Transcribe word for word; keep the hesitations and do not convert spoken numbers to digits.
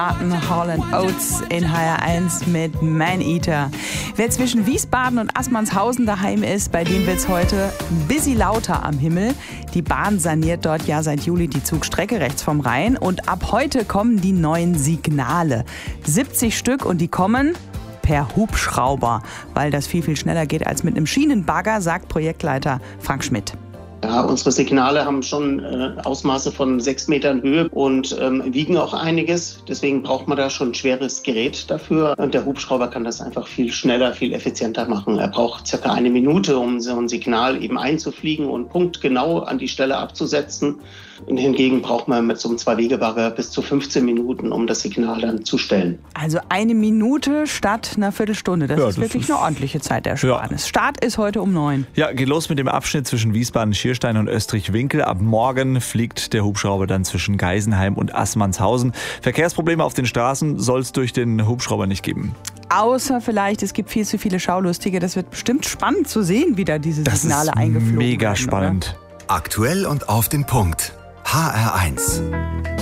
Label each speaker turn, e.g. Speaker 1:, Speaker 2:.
Speaker 1: Holland Oates in H R eins mit Man Eater. Wer zwischen Wiesbaden und Assmannshausen daheim ist, bei dem wird's heute ein bisschen lauter am Himmel. Die Bahn saniert dort ja seit Juli die Zugstrecke rechts vom Rhein und ab heute kommen die neuen Signale. siebzig Stück und die kommen per Hubschrauber, weil das viel, viel schneller geht als mit einem Schienenbagger, sagt Projektleiter Frank Schmidt.
Speaker 2: Ja, unsere Signale haben schon äh, Ausmaße von sechs Metern Höhe und ähm, wiegen auch einiges. Deswegen braucht man da schon ein schweres Gerät dafür. Und der Hubschrauber kann das einfach viel schneller, viel effizienter machen. Er braucht circa eine Minute, um so ein Signal eben einzufliegen und punktgenau an die Stelle abzusetzen. Und hingegen braucht man mit so einem Zwei-Wege-Bagger bis zu fünfzehn Minuten, um das Signal dann zu stellen.
Speaker 1: Also eine Minute statt einer Viertelstunde. Das
Speaker 3: Ja,
Speaker 1: ist
Speaker 3: das
Speaker 1: wirklich
Speaker 3: ist
Speaker 1: eine ordentliche Zeitersparnis.
Speaker 3: Ja.
Speaker 1: Start ist heute um neun.
Speaker 3: Ja, geht los mit dem Abschnitt zwischen Wiesbaden-Schierstein und Österreich-Winkel. Ab morgen fliegt der Hubschrauber dann zwischen Geisenheim und Assmannshausen. Verkehrsprobleme auf den Straßen soll es durch den Hubschrauber nicht geben.
Speaker 1: Außer vielleicht, es gibt viel zu viele Schaulustige. Das wird bestimmt spannend zu sehen, wie da diese
Speaker 3: Das
Speaker 1: Signale
Speaker 3: ist
Speaker 1: eingeflogen
Speaker 3: mega
Speaker 1: werden,
Speaker 3: spannend.
Speaker 1: oder?
Speaker 4: Aktuell und auf den Punkt. H R eins.